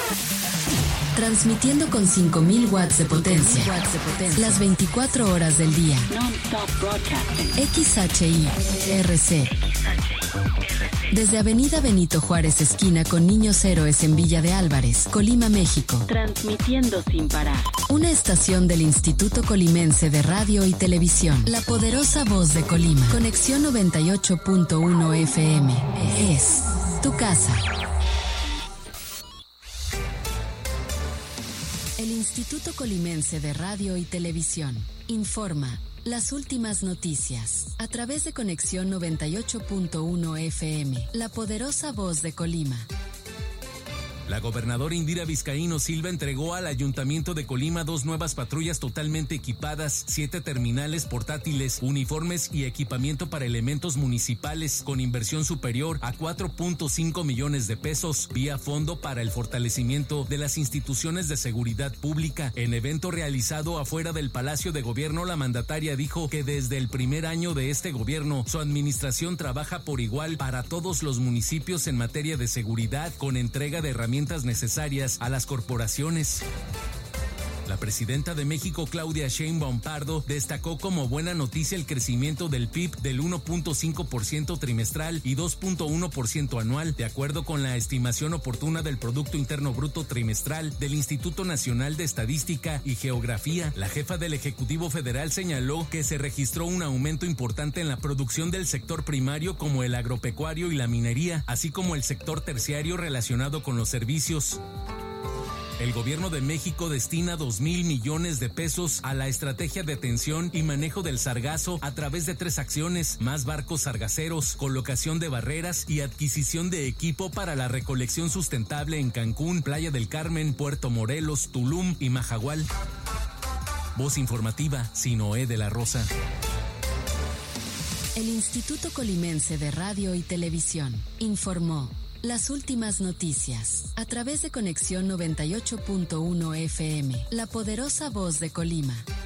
Transmitiendo con 5.000 watts de potencia. Las 24 horas del día. XHI-RC. Desde Avenida Benito Juárez, esquina con Niños Héroes en Villa de Álvarez, Colima, México. Transmitiendo sin parar. Una estación del Instituto Colimense de Radio y Televisión. La poderosa voz de Colima. Conexión 98.1 FM. Es tu casa. El Instituto Colimense de Radio y Televisión informa las últimas noticias a través de Conexión 98.1 FM, la poderosa voz de Colima. La gobernadora Indira Vizcaíno Silva entregó al Ayuntamiento de Colima 2 nuevas patrullas totalmente equipadas, 7 terminales portátiles, uniformes y equipamiento para elementos municipales con inversión superior a 4.5 millones de pesos, vía fondo para el fortalecimiento de las instituciones de seguridad pública. En evento realizado afuera del Palacio de Gobierno, la mandataria dijo que desde el primer año de este gobierno, su administración trabaja por igual para todos los municipios en materia de seguridad, con entrega de herramientas necesarias a las corporaciones. La presidenta de México, Claudia Sheinbaum Pardo, destacó como buena noticia el crecimiento del PIB del 1.5% trimestral y 2.1% anual, de acuerdo con la estimación oportuna del Producto Interno Bruto trimestral del Instituto Nacional de Estadística y Geografía. La jefa del Ejecutivo Federal señaló que se registró un aumento importante en la producción del sector primario, como el agropecuario y la minería, así como el sector terciario relacionado con los servicios. El gobierno de México destina 2,000 millones de pesos a la estrategia de atención y manejo del sargazo a través de 3 acciones: más barcos sargaceros, colocación de barreras y adquisición de equipo para la recolección sustentable en Cancún, Playa del Carmen, Puerto Morelos, Tulum y Majahual. Voz informativa, Sinoé de la Rosa. El Instituto Colimense de Radio y Televisión informó las últimas noticias a través de Conexión 98.1 FM, la poderosa voz de Colima.